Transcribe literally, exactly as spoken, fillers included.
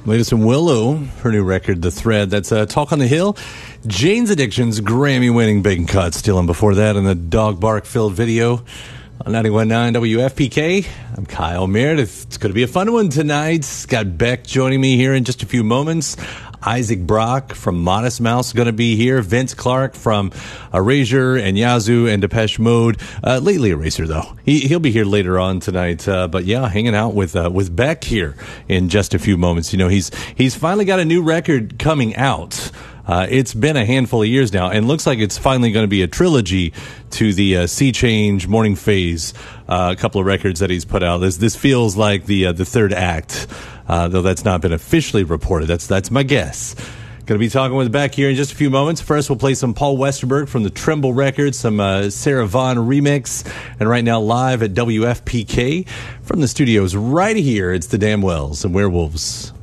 Latest from Willow, her new record, The Thread. That's uh, Talk on the Hill. Jane's Addiction's Grammy-winning Bacon Cut. Stealing before that in the dog bark-filled video on ninety-one point nine W F P K. I'm Kyle Meredith. It's going to be a fun one tonight. Got Beck joining me here in just a few moments. Isaac Brock from Modest Mouse is going to be here. Vince Clarke from Erasure and Yazoo and Depeche Mode. Uh, lately Eraser, though. He, he'll be here later on tonight. Uh, but yeah, hanging out with uh, with Beck here in just a few moments. You know, he's he's finally got a new record coming out. Uh, it's been a handful of years now, and looks like it's finally going to be a trilogy to the uh, Sea Change, Morning Phase, uh, a couple of records that he's put out. This this feels like the uh, the third act, uh, though that's not been officially reported. That's that's my guess. Going to be talking with Beck here in just a few moments. First, we'll play some Paul Westerberg from the Tremble Records, some uh, Sarah Vaughan remix, and right now live at W F P K from the studios right here. It's the Damn Wells and Werewolves.